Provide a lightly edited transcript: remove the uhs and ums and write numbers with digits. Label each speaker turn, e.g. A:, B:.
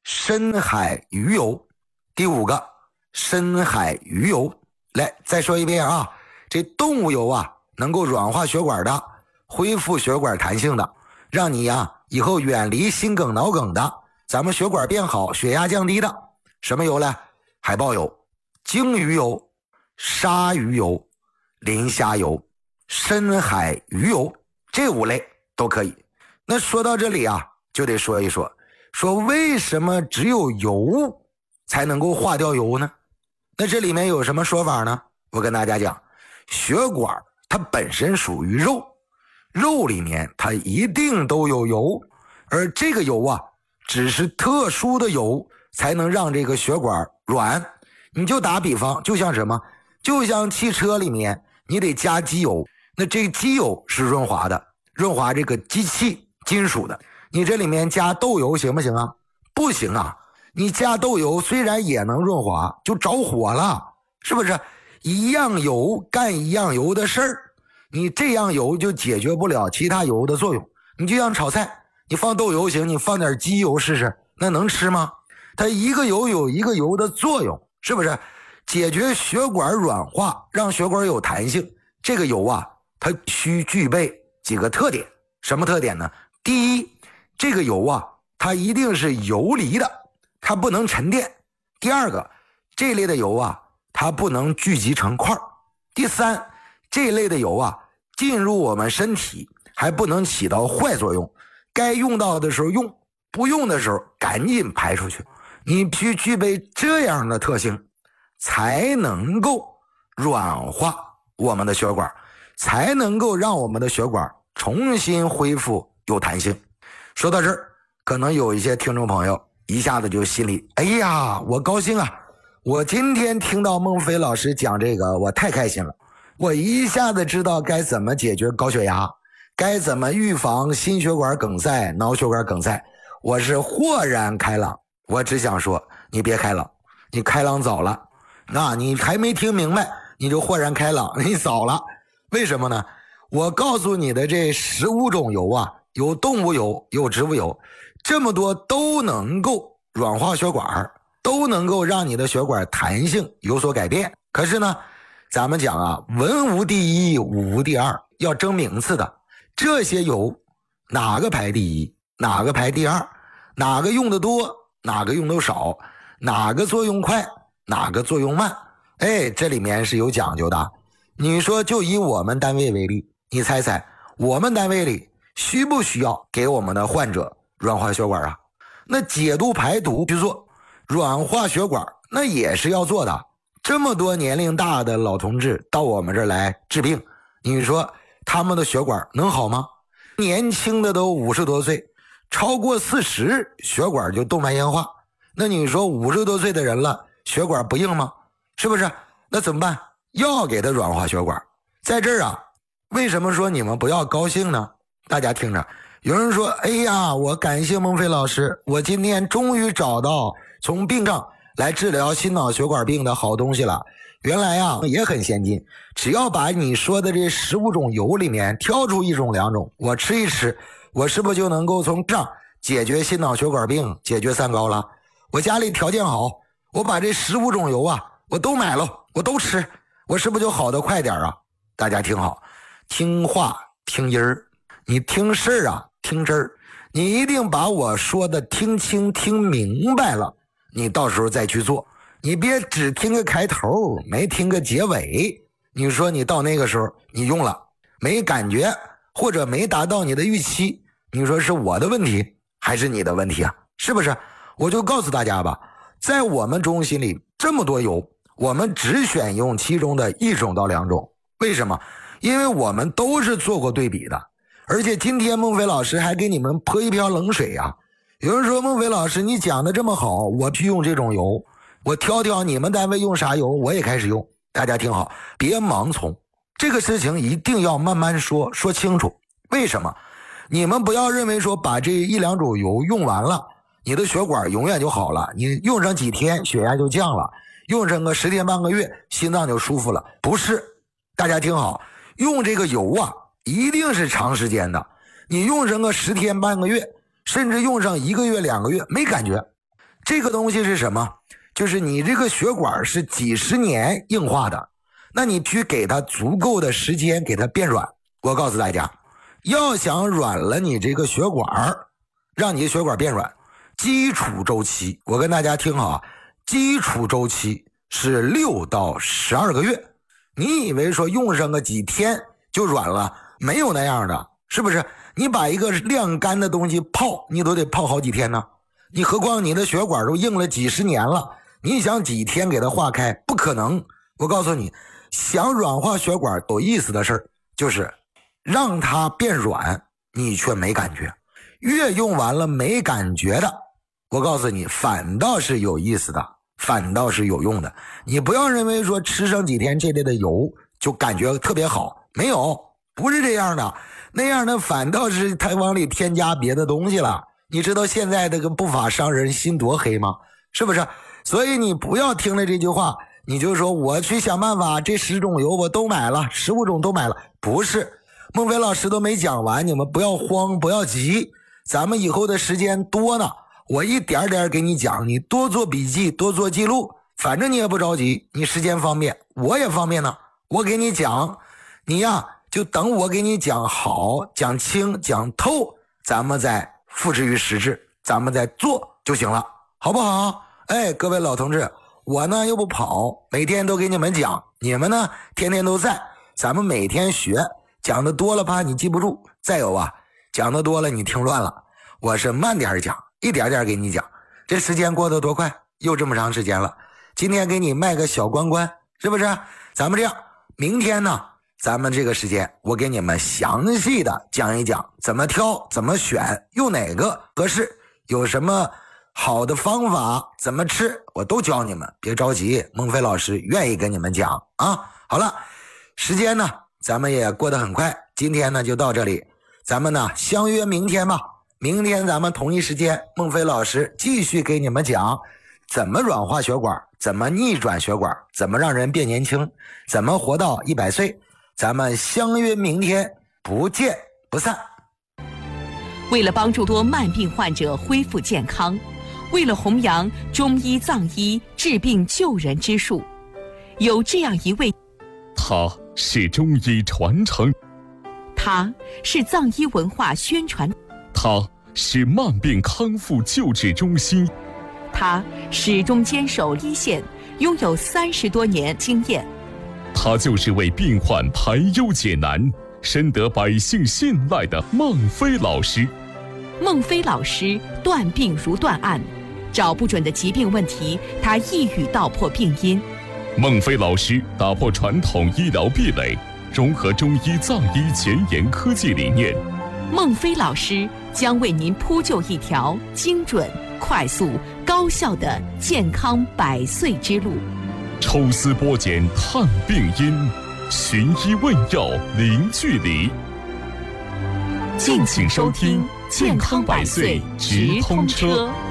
A: 深海鱼油。第5个，深海鱼油。来，再说一遍啊，这动物油啊，能够软化血管的，恢复血管弹性的，让你以后远离心梗脑梗的，咱们血管变好，血压降低的。什么油呢？海豹油、鲸鱼油、鲨鱼油、磷虾油、深海鱼油，这5类都可以。那说到这里就得说一说为什么只有油才能够化掉油呢？那这里面有什么说法呢？我跟大家讲，血管它本身属于肉，肉里面它一定都有油，而这个油只是特殊的油才能让这个血管软。你就打比方，就像什么？就像汽车里面你得加机油，那这个机油是润滑的，润滑这个机器金属的。你这里面加豆油行不行啊？不行啊！你加豆油虽然也能润滑，就着火了，是不是？一样油干一样油的事儿，你这样油就解决不了其他油的作用。你就像炒菜，你放豆油行，你放点鸡油试试，那能吃吗？它一个油有一个油的作用，是不是？解决血管软化，让血管有弹性，这个油它需具备几个特点。什么特点呢？第一，这个油它一定是游离的，它不能沉淀。第二个，这类的油它不能聚集成块。第三，这类的油进入我们身体还不能起到坏作用，该用到的时候用，不用的时候赶紧排出去。你必须具备这样的特性，才能够软化我们的血管，才能够让我们的血管重新恢复有弹性。说到这儿，可能有一些听众朋友一下子就心里，哎呀，我高兴啊！我今天听到孟非老师讲这个，我太开心了。我一下子知道该怎么解决高血压，该怎么预防心血管梗塞、脑血管梗塞。我是豁然开朗。我只想说，你别开朗，你开朗早了。你还没听明白，你就豁然开朗，你早了。为什么呢？我告诉你的这15种油有动物油，有植物油，这么多都能够软化血管，都能够让你的血管弹性有所改变。可是呢，咱们讲文无第一，武无第二，要争名次的。这些油哪个排第一，哪个排第二，哪个用的多，哪个用的少，哪个作用快，哪个作用慢，这里面是有讲究的。你说就以我们单位为例，你猜猜我们单位里需不需要给我们的患者软化血管那解毒排毒去做，软化血管那也是要做的。这么多年龄大的老同志到我们这儿来治病，你说他们的血管能好吗？年轻的都50多岁，超过40血管就动脉硬化。那你说50多岁的人了，血管不硬吗？是不是？那怎么办？要给他软化血管。在这儿为什么说你们不要高兴呢？大家听着，有人说，哎呀，我感谢孟非老师，我今天终于找到从病上来治疗心脑血管病的好东西了。原来也很先进，只要把你说的这15种油里面挑出1种2种，我吃一吃，我是不是就能够从上解决心脑血管病，解决三高了？我家里条件好，我把这15种油我都买了，我都吃，我是不是就好得快点大家听好，听话听音儿，你听事儿听真儿，你一定把我说的听清听明白了，你到时候再去做。你别只听个开头，没听个结尾。你说你到那个时候你用了没感觉，或者没达到你的预期，你说是我的问题还是你的问题是不是？我就告诉大家吧，在我们中心里这么多油，我们只选用其中的1种到2种。为什么？因为我们都是做过对比的。而且今天孟非老师还给你们泼一瓢冷水有人说，孟非老师你讲的这么好，我去用这种油，我挑挑你们单位用啥油，我也开始用。大家听好，别盲从，这个事情一定要慢慢说清楚。为什么？你们不要认为说把这1、2种油用完了，你的血管永远就好了，你用上几天血压就降了，用上个10天半个月心脏就舒服了。不是，大家听好，用这个油一定是长时间的。你用上个10天半个月，甚至用上1个月2个月没感觉， 这个东西是什么？就是你这个血管是几十年硬化的，那你去给它足够的时间给它变软。我告诉大家，要想软了你这个血管，让你的血管变软，基础周期，我跟大家听好，基础周期是6到12个月。你以为说用上个几天就软了，没有那样的，是不是？你把一个晾干的东西泡，你都得泡好几天呢。你何况你的血管都硬了几十年了，你想几天给它化开，不可能。我告诉你，想软化血管有意思的事儿，就是让它变软，你却没感觉。越用完了没感觉的，我告诉你，反倒是有意思的，反倒是有用的。你不要认为说吃上几天这类的油就感觉特别好，没有，不是这样的。那样的反倒是它往里添加别的东西了。你知道现在这个不法商人心多黑吗？是不是？所以你不要听了这句话你就说我去想办法，这10种油我都买了，15种都买了。不是，孟非老师都没讲完，你们不要慌，不要急，咱们以后的时间多呢，我一点点给你讲，你多做笔记，多做记录，反正你也不着急，你时间方便，我也方便呢。我给你讲，你呀就等我给你讲好，讲清，讲透，咱们再付之于实质，咱们再做就行了，好不好？哎，各位老同志，我呢又不跑，每天都给你们讲，你们呢天天都在，咱们每天学，讲的多了怕你记不住，再有啊，讲的多了你听乱了，我是慢点讲，一点点给你讲。这时间过得多快，又这么长时间了，今天给你卖个小关关，是不是？咱们这样，明天呢咱们这个时间我给你们详细的讲一讲怎么挑，怎么选，用哪个合适，有什么好的方法，怎么吃，我都教你们，别着急，孟非老师愿意跟你们讲啊。好了，时间呢咱们也过得很快，今天呢就到这里，咱们呢相约明天吧。明天咱们同一时间，孟非老师继续给你们讲怎么软化血管，怎么逆转血管，怎么让人变年轻，怎么活到100岁。咱们相约明天，不见不散。
B: 为了帮助多慢病患者恢复健康，为了弘扬中医藏医治病救人之术，有这样一位，
C: 他是中医传承，
B: 他是藏医文化宣传，
C: 他是慢病康复救治中心，
B: 他始终坚守一线，拥有30多年经验。
C: 他就是为病患排忧解难，深得百姓信赖的孟非老师。
B: 孟非老师断病如断案，找不准的疾病问题，他一语道破病因。
C: 孟非老师打破传统医疗壁垒，融合中医藏医前沿科技理念。
B: 孟非老师将为您铺就一条精准、快速、高效的健康100岁之路。
C: 抽丝剥茧探病因，寻医问药零距离。敬请收听健康100岁直通车。